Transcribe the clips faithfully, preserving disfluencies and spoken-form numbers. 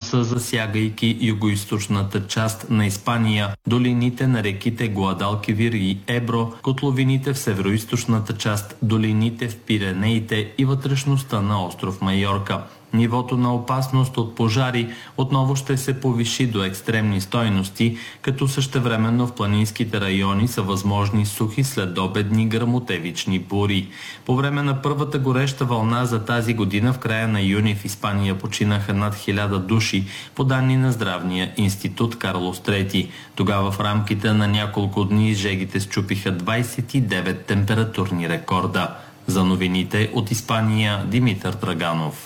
носа, засягайки югоизточната част на Испания, долините на реките Гуадалкивир и Ебро, котловините в североизточната част, долините в Пиренеите и вътрешността на остров Майорка. Нивото на опасност от пожари отново ще се повиши до екстремни стойности, като същевременно в планинските райони са възможни сухи следобедни гръмотевични бури. По време на първата гореща вълна за тази година в края на юни в Испания починаха над хиляда души, по данни на Здравния институт Карлос трети. Тогава в рамките на няколко дни жегите счупиха двадесет и девет температурни рекорда. За новините от Испания, Димитър Драганов.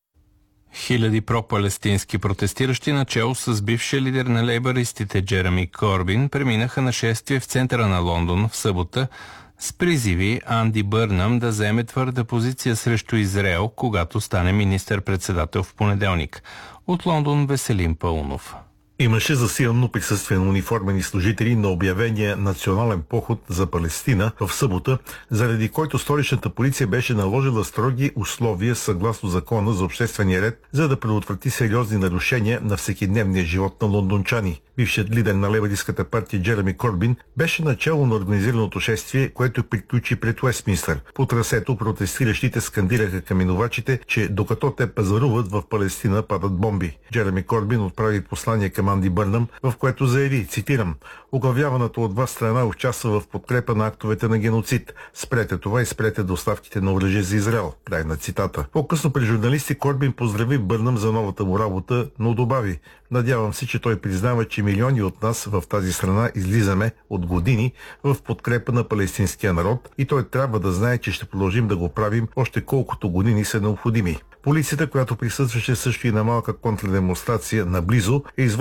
Хиляди пропалестински протестиращи начело с бившия лидер на лейбъристите Джереми Корбин преминаха на шествие в центъра на Лондон в събота с призиви Анди Бърнъм да заеме твърда позиция срещу Израел, когато стане министър-председател в понеделник. От Лондон Веселин Паунов. Имаше засилено присъствие на униформени служители на обявения национален поход за Палестина в събота, заради който столичната полиция беше наложила строги условия съгласно закона за обществения ред, за да предотврати сериозни нарушения на всекидневния живот на лондончани. Бившият лидер на лейбъристската партия Джереми Корбин беше начало на организираното шествие, което приключи пред Уестминстър. По трасето протестиращите скандираха към минувачите, че докато те пазаруват в Палестина падат бомби. Джереми Корбин отправи послание към Анди Бърнъм, в което заяви, цитирам: „Оглавяваната от вас страна участва в подкрепа на актовете на геноцид. Спрете това и спрете доставките на оръжие за Израел“. Край на цитата. По-късно при журналисти Корбин поздрави Бърнъм за новата му работа, но добави: „Надявам се, че той признава, че милиони от нас в тази страна излизаме от години в подкрепа на палестинския народ и той трябва да знае, че ще продължим да го правим още колкото години са необходими“. Полицията, която присъстваше също и на малка контрадемонстрация наблизо, е извършила